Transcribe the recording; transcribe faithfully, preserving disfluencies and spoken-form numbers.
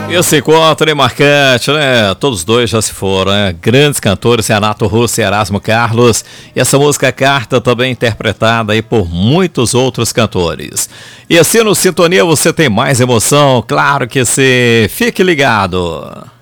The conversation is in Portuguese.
Esse encontro é marcante, né? Todos dois já se foram, né? Grandes cantores, Renato Russo e Erasmo Carlos. E essa música Carta também interpretada aí por muitos outros cantores. E assim no Sintonia você tem mais emoção, claro que sim. Fique ligado.